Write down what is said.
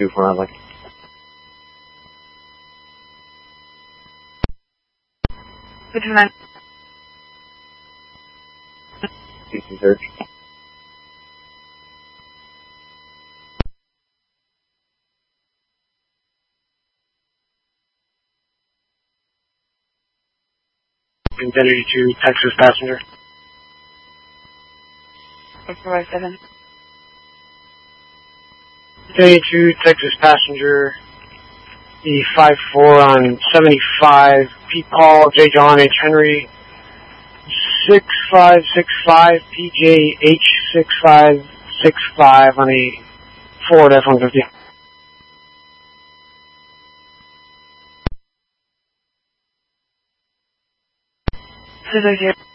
24 like. Which one? CC search. Identity to Texas passenger. 457. Identity to Texas passenger. The 54 on 75. Pete Paul, J. John H. Henry. 6565 PJH 6565 on a Ford F-150. So those here.